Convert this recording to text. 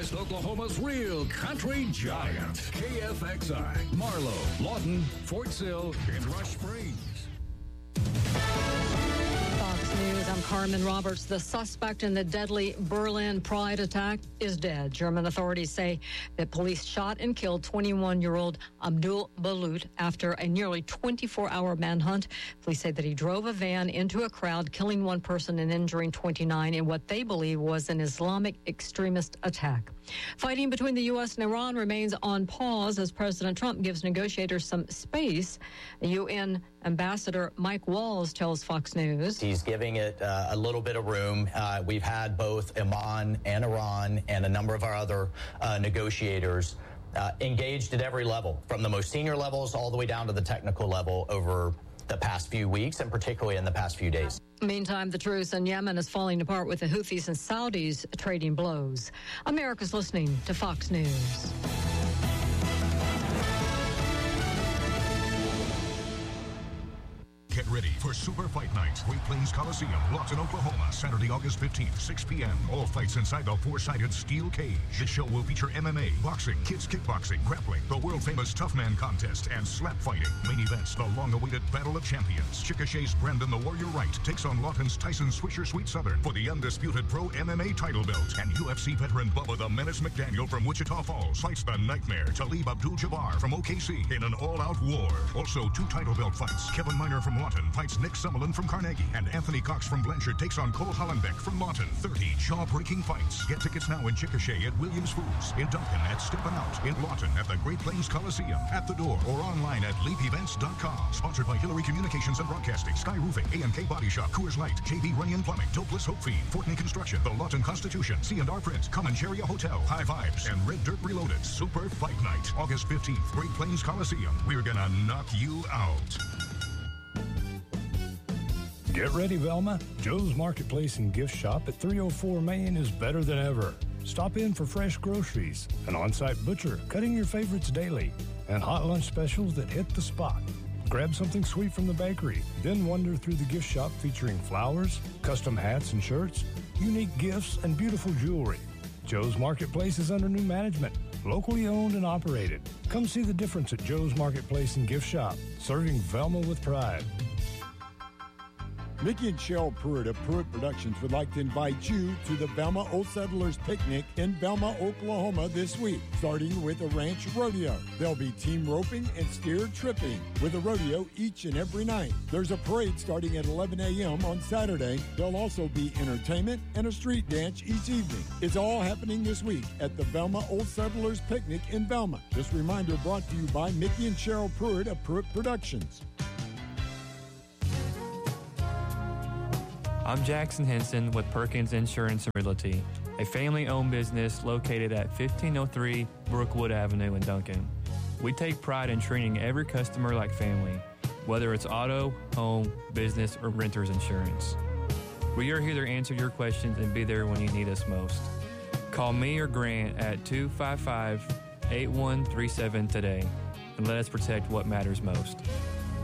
Northwest Oklahoma's real country giant. KFXI, Marlow, Lawton, Fort Sill, and Rush Springs. Fox News, I'm Carmen Roberts. The suspect in the deadly Berlin Pride attack is dead. German authorities say that police shot and killed 21-year-old Abdul Balut after a nearly 24-hour manhunt. Police say that he drove a van into a crowd, killing one person and injuring 29 in what they believe was an Islamic extremist attack. Fighting between the U.S. and Iran remains on pause as President Trump gives negotiators some space. UN Ambassador Mike Walls tells Fox News. He's giving it a little bit of room. We've had both Oman and Iran and a number of our other negotiators engaged at every level, from the most senior levels all the way down to the technical level over the past few weeks and particularly in the past few days. Meantime, the truce in Yemen is falling apart with the Houthis and Saudis trading blows. America's listening to Fox News. Get ready for Super Fight Night. Great Plains Coliseum, Lawton, Oklahoma, Saturday, August 15th, 6 p.m. All fights inside the four-sided steel cage. This show will feature MMA, boxing, kids kickboxing, grappling, the world-famous Tough Man contest, and slap fighting. Main events, the long-awaited Battle of Champions. Chickasha's Brandon the Warrior Wright takes on Lawton's Tyson Swisher Sweet Southern for the undisputed pro MMA title belt. And UFC veteran Bubba the Menace McDaniel from Wichita Falls fights the Nightmare Talib Abdul-Jabbar from OKC in an all-out war. Also, 2 title belt fights. Kevin Miner from Lawton fights Nick Summerlin from Carnegie, and Anthony Cox from Blanchard takes on Cole Hollenbeck from Lawton. 30 jaw-breaking fights. Get tickets now in Chickasha at Williams Foods, in Duncan at Steppin' Out, in Lawton at the Great Plains Coliseum, at the door or online at leapevents.com. Sponsored by Hillary Communications and Broadcasting, Sky Roofing, A&K Body Shop, Coors Light, JB Runyon Plumbing, Dopeless Hope Feed, Fortney Construction, the Lawton Constitution, C&R Print, Comancheria Hotel, High Vibes, and Red Dirt Reloaded. Super Fight Night, August 15th, Great Plains Coliseum. We're gonna knock you out. Get ready, Velma. Joe's Marketplace and Gift Shop at 304 Main is better than ever. Stop in for fresh groceries, an on-site butcher cutting your favorites daily, and hot lunch specials that hit the spot. Grab something sweet from the bakery, then wander through the gift shop featuring flowers, custom hats and shirts, unique gifts, and beautiful jewelry. Joe's Marketplace is under new management, locally owned and operated. Come see the difference at Joe's Marketplace and Gift Shop, serving Velma with pride. Mickey and Cheryl Pruitt of Pruitt Productions would like to invite you to the Velma Old Settlers Picnic in Velma, Oklahoma this week, starting with a ranch rodeo. There'll be team roping and steer tripping with a rodeo each and every night. There's a parade starting at 11 a.m. on Saturday. There'll also be entertainment and a street dance each evening. It's all happening this week at the Velma Old Settlers Picnic in Velma. This reminder brought to you by Mickey and Cheryl Pruitt of Pruitt Productions. I'm Jackson Henson with Perkins Insurance and Realty, a family-owned business located at 1503 Brookwood Avenue in Duncan. We take pride in treating every customer like family, whether it's auto, home, business, or renter's insurance. We are here to answer your questions and be there when you need us most. Call me or Grant at 255-8137 today and let us protect what matters most.